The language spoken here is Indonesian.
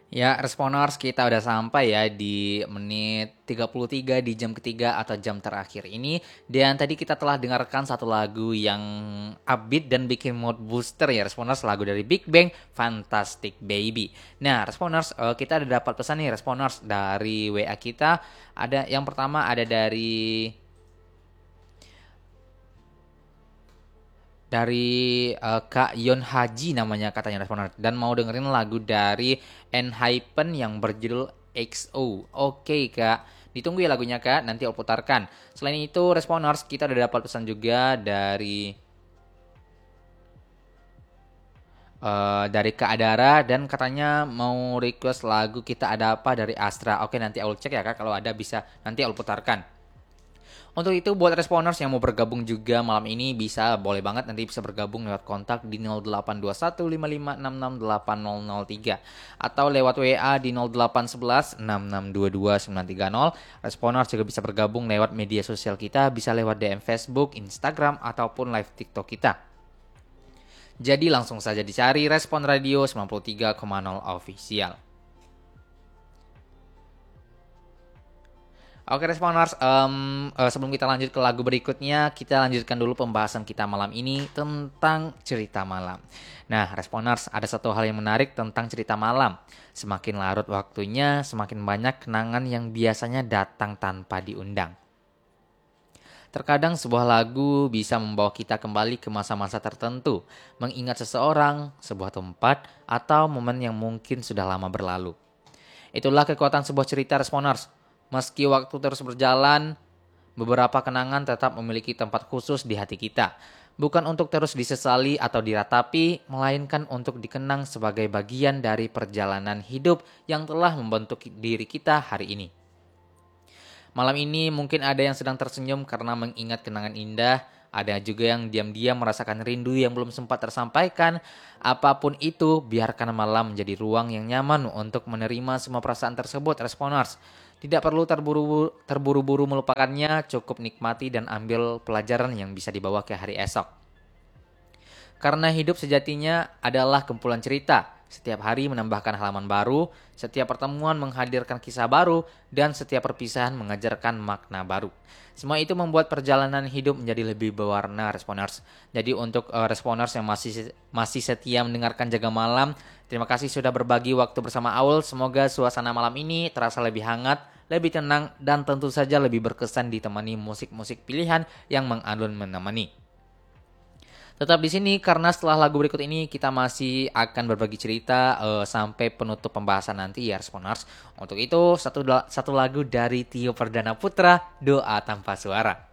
Ya, Responers, kita udah sampai ya di menit 33 di jam ketiga atau jam terakhir ini. Dan tadi kita telah dengarkan satu lagu yang upbeat dan bikin mood booster ya, Responers, lagu dari Big Bang, Fantastic Baby. Nah, Responers, kita ada dapat pesan nih, Responers, dari WA kita. Ada yang pertama ada dari Kak Yon Haji namanya, katanya responden, dan mau dengerin lagu dari Enhypen yang berjudul XO. Oke Kak, ditunggu ya lagunya Kak, nanti aku putarkan. Selain itu responers, kita udah dapat pesan juga dari Kak Adara, dan katanya mau request lagu Kita Ada Apa dari Astra. Oke, nanti aku cek ya Kak, kalau ada bisa nanti aku putarkan. Untuk itu buat responers yang mau bergabung juga malam ini bisa, boleh banget nanti bisa bergabung lewat kontak di 082155668003 atau lewat WA di 0811662290. Responers juga bisa bergabung lewat media sosial kita, bisa lewat DM Facebook, Instagram ataupun live TikTok kita. Jadi langsung saja dicari Respon Radio 93,0 Official. Oke Responers, sebelum kita lanjut ke lagu berikutnya, kita lanjutkan dulu pembahasan kita malam ini tentang cerita malam. Nah Responers, ada satu hal yang menarik tentang cerita malam. Semakin larut waktunya, semakin banyak kenangan yang biasanya datang tanpa diundang. Terkadang sebuah lagu bisa membawa kita kembali ke masa-masa tertentu, mengingat seseorang, sebuah tempat, atau momen yang mungkin sudah lama berlalu. Itulah kekuatan sebuah cerita Responers. Meski waktu terus berjalan, beberapa kenangan tetap memiliki tempat khusus di hati kita. Bukan untuk terus disesali atau diratapi, melainkan untuk dikenang sebagai bagian dari perjalanan hidup yang telah membentuk diri kita hari ini. Malam ini mungkin ada yang sedang tersenyum karena mengingat kenangan indah, ada juga yang diam-diam merasakan rindu yang belum sempat tersampaikan. Apapun itu, biarkan malam menjadi ruang yang nyaman untuk menerima semua perasaan tersebut, Responers. Tidak perlu terburu-buru melupakannya, cukup nikmati dan ambil pelajaran yang bisa dibawa ke hari esok. Karena hidup sejatinya adalah kumpulan cerita. Setiap hari menambahkan halaman baru, setiap pertemuan menghadirkan kisah baru, dan setiap perpisahan mengajarkan makna baru. Semua itu membuat perjalanan hidup menjadi lebih berwarna, Responers. Jadi untuk Responers yang masih setia mendengarkan Jaga Malam, terima kasih sudah berbagi waktu bersama Aul. Semoga suasana malam ini terasa lebih hangat, lebih tenang, dan tentu saja lebih berkesan ditemani musik-musik pilihan yang mengalun menemani. Tetap di sini karena setelah lagu berikut ini kita masih akan berbagi cerita sampai penutup pembahasan nanti ya Responers. Untuk itu satu lagu dari Tio Perdana Putra, Doa Tanpa Suara.